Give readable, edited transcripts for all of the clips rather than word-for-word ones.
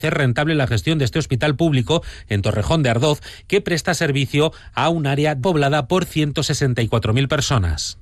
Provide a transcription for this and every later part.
hacer rentable la gestión de este hospital público en Torrejón de Ardoz, que presta servicio a un área poblada por 164.000 personas.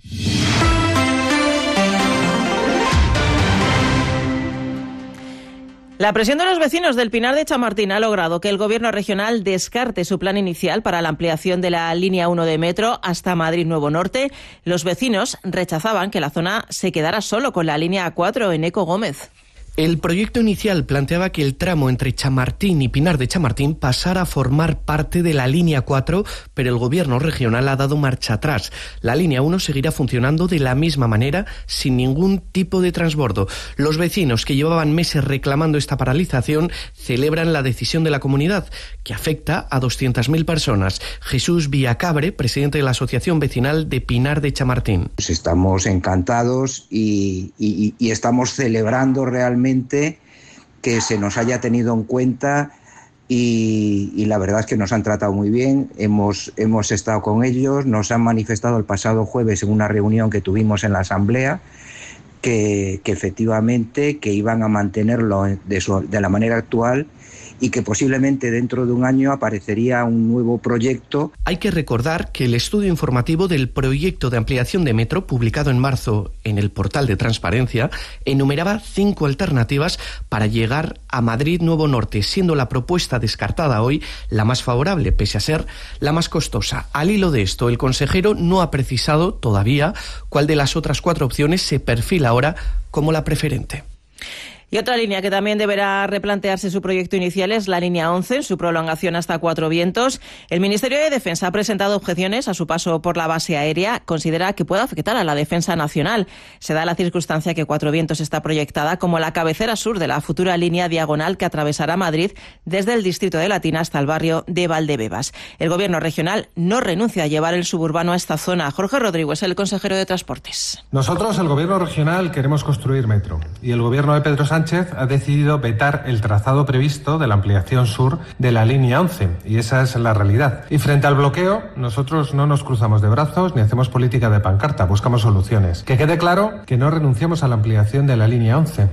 La presión de los vecinos del Pinar de Chamartín ha logrado que el Gobierno regional descarte su plan inicial para la ampliación de la línea 1 de metro hasta Madrid Nuevo Norte. Los vecinos rechazaban que la zona se quedara solo con la línea A4 en Eco Gómez. El proyecto inicial planteaba que el tramo entre Chamartín y Pinar de Chamartín pasara a formar parte de la línea 4, pero el Gobierno regional ha dado marcha atrás. La línea 1 seguirá funcionando de la misma manera, sin ningún tipo de transbordo. Los vecinos, que llevaban meses reclamando esta paralización, celebran la decisión de la comunidad, que afecta a 200.000 personas. Jesús Villacabre, presidente de la Asociación Vecinal de Pinar de Chamartín. Pues estamos encantados y estamos celebrando realmente que se nos haya tenido en cuenta y la verdad es que nos han tratado muy bien. Hemos estado con ellos, nos han manifestado el pasado jueves en una reunión que tuvimos en la Asamblea que efectivamente que iban a mantenerlo de la manera actual y que posiblemente dentro de un año aparecería un nuevo proyecto. Hay que recordar que el estudio informativo del proyecto de ampliación de metro, publicado en marzo en el portal de Transparencia, enumeraba 5 alternativas para llegar a Madrid Nuevo Norte, siendo la propuesta descartada hoy la más favorable, pese a ser la más costosa. Al hilo de esto, el consejero no ha precisado todavía cuál de las otras 4 opciones se perfila ahora como la preferente. Y otra línea que también deberá replantearse su proyecto inicial es la línea 11, en su prolongación hasta Cuatro Vientos. El Ministerio de Defensa ha presentado objeciones a su paso por la base aérea. Considera que puede afectar a la defensa nacional. Se da la circunstancia que Cuatro Vientos está proyectada como la cabecera sur de la futura línea diagonal que atravesará Madrid desde el distrito de Latina hasta el barrio de Valdebebas. El Gobierno regional no renuncia a llevar el suburbano a esta zona. Jorge Rodríguez, el consejero de Transportes. Nosotros, el Gobierno regional, queremos construir metro y el Gobierno de Pedro Sánchez ha decidido vetar el trazado previsto de la ampliación sur de la línea 11 y esa es la realidad. Y frente al bloqueo, nosotros no nos cruzamos de brazos ni hacemos política de pancarta, buscamos soluciones. Que quede claro que no renunciamos a la ampliación de la línea 11.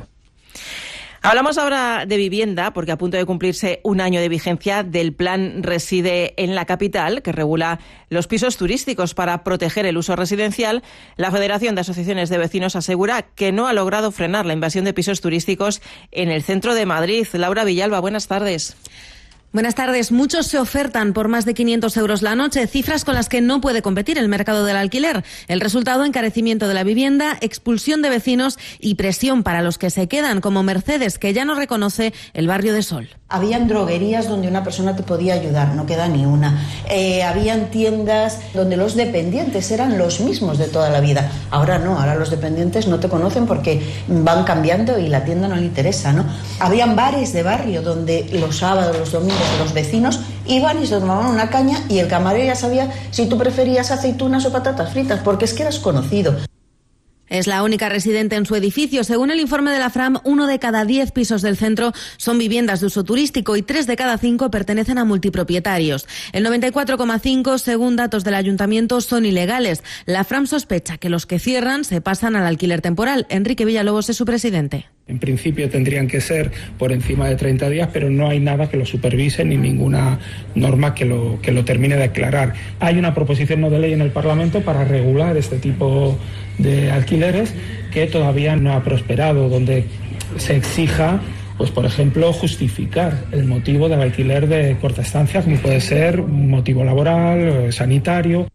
Hablamos ahora de vivienda, porque a punto de cumplirse un año de vigencia del Plan Reside en la Capital, que regula los pisos turísticos para proteger el uso residencial, la Federación de Asociaciones de Vecinos asegura que no ha logrado frenar la invasión de pisos turísticos en el centro de Madrid. Laura Villalba, buenas tardes. Buenas tardes. Muchos se ofertan por más de 500 euros la noche, cifras con las que no puede competir el mercado del alquiler. El resultado, encarecimiento de la vivienda, expulsión de vecinos y presión para los que se quedan, como Mercedes, que ya no reconoce el barrio de Sol. Habían droguerías donde una persona te podía ayudar, no queda ni una. Habían tiendas donde los dependientes eran los mismos de toda la vida. Ahora no, ahora los dependientes no te conocen porque van cambiando y la tienda no le interesa, ¿no? Habían bares de barrio donde los sábados, los domingos los vecinos iban y se tomaban una caña y el camarero ya sabía si tú preferías aceitunas o patatas fritas, porque es que eras conocido. Es la única residente en su edificio. Según el informe de la FRAM, 1 de cada 10 pisos del centro son viviendas de uso turístico y 3 de cada 5 pertenecen a multipropietarios. El 94,5%, según datos del ayuntamiento, son ilegales. La FRAM sospecha que los que cierran se pasan al alquiler temporal. Enrique Villalobos es su presidente. En principio tendrían que ser por encima de 30 días, pero no hay nada que lo supervise ni ninguna norma que lo termine de aclarar. Hay una proposición no de ley en el Parlamento para regular este tipo de alquileres que todavía no ha prosperado, donde se exija, pues por ejemplo, justificar el motivo del alquiler de corta estancia, como puede ser un motivo laboral, sanitario.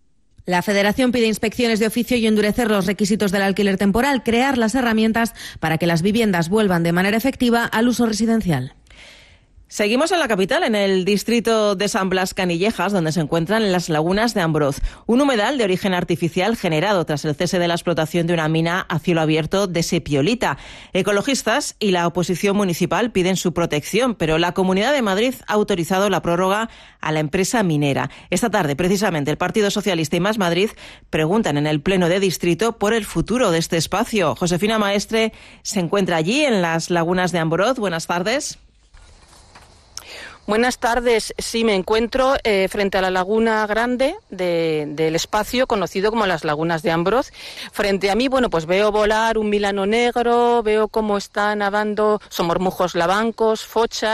La Federación pide inspecciones de oficio y endurecer los requisitos del alquiler temporal, crear las herramientas para que las viviendas vuelvan de manera efectiva al uso residencial. Seguimos en la capital, en el distrito de San Blas Canillejas, donde se encuentran las lagunas de Ambroz, un humedal de origen artificial generado tras el cese de la explotación de una mina a cielo abierto de sepiolita. Ecologistas y la oposición municipal piden su protección, pero la Comunidad de Madrid ha autorizado la prórroga a la empresa minera. Esta tarde, precisamente, el Partido Socialista y Más Madrid preguntan en el Pleno de Distrito por el futuro de este espacio. Josefina Maestre se encuentra allí, en las lagunas de Ambroz. Buenas tardes. Buenas tardes. Sí, me encuentro frente a la laguna grande del espacio conocido como las lagunas de Ambroz. Frente a mí, bueno, pues veo volar un milano negro, veo cómo están nadando somormujos lavancos, fochas.